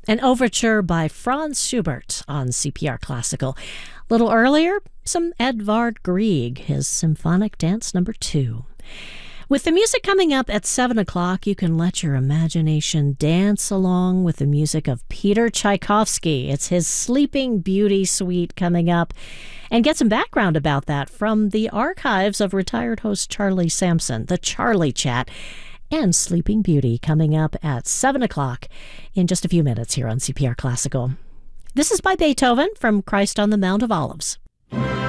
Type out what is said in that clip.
an overture by Franz Schubert on CPR Classical. A little earlier, some Edvard Grieg, his Symphonic Dance No. 2. With the music coming up at 7 o'clock, you can let your imagination dance along with the music of Peter Tchaikovsky. It's his Sleeping Beauty suite coming up. And get some background about that from the archives of retired host Charlie Sampson, the Charlie Chat, and Sleeping Beauty coming up at 7 o'clock in just a few minutes here on CPR Classical. This is by Beethoven from Christ on the Mount of Olives.